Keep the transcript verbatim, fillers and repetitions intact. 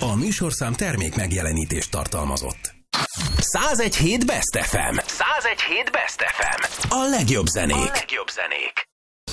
A műsorszám termék megjelenítést tartalmazott. százegy hét Best ef em. százegy hét Best ef em. A legjobb zenék. A legjobb zenék.